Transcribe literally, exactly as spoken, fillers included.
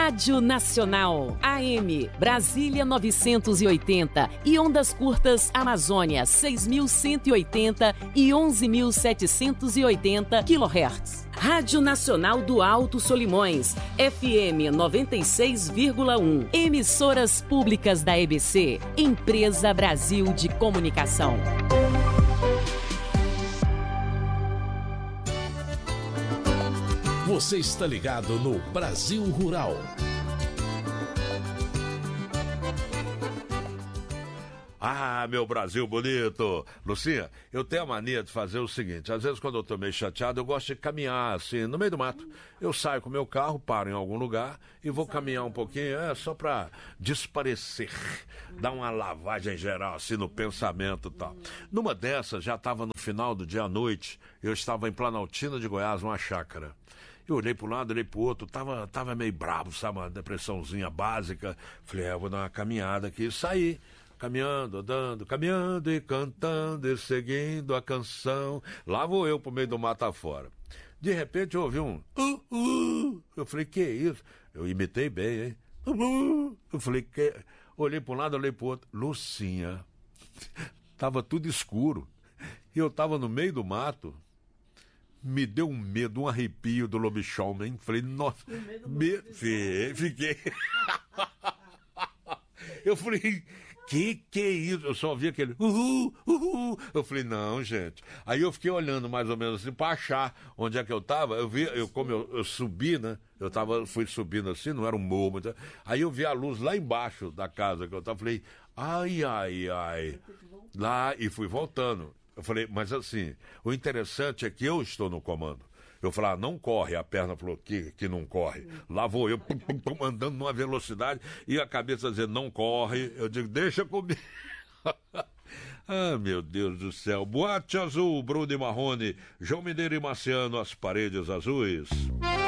Rádio Nacional, A M, Brasília novecentos e oitenta e ondas curtas Amazônia seis mil cento e oitenta e onze mil setecentos e oitenta quilohertz. Rádio Nacional do Alto Solimões, F M noventa e seis vírgula um. Emissoras públicas da E B C, Empresa Brasil de Comunicação. Você está ligado no Brasil Rural. Ah, meu Brasil bonito! Lucinha, eu tenho a mania de fazer o seguinte, às vezes quando eu tô meio chateado, eu gosto de caminhar assim, no meio do mato. Eu saio com o meu carro, paro em algum lugar e vou caminhar um pouquinho, é só pra desaparecer, dar uma lavagem geral assim no pensamento e tal. Numa dessas, já estava no final do dia à noite, eu estava em Planaltina de Goiás, uma chácara. Eu olhei para um lado, olhei para o outro, tava, tava meio bravo, sabe, uma depressãozinha básica. Falei, é, vou dar uma caminhada aqui e saí. Caminhando, andando, caminhando e cantando e seguindo a canção. Lá vou eu pro meio do mato afora. De repente eu ouvi um... Uh, uh. Eu falei, que isso? Eu imitei bem, hein? Uh, uh. Eu falei, que... Olhei para um lado, olhei para o outro. Lucinha. Tava tudo escuro. E eu tava no meio do mato. Me deu um medo, um arrepio do lobisomem. Falei, nossa... Me... Fiquei. Fiquei. Eu falei... Que que é isso? Eu só ouvi aquele uhul, uhul. Eu falei, não, gente. Aí eu fiquei olhando mais ou menos assim para achar onde é que eu tava. Eu vi, eu, como eu, eu subi, né? Eu tava, fui subindo assim, não era um morro. Mas... Aí eu vi a luz lá embaixo da casa que eu tava. Falei, ai, ai, ai. Lá, e fui voltando. Eu falei, mas assim, o interessante é que eu estou no comando. Eu falei, ah, não corre. A perna falou que, que não corre. Lá vou eu, pum, pum, pum, andando numa velocidade, e a cabeça dizendo, não corre. Eu digo, deixa comigo. Ah, meu Deus do céu. Boate Azul, Bruno e Marrone, João Mineiro e Marciano, As Paredes Azuis.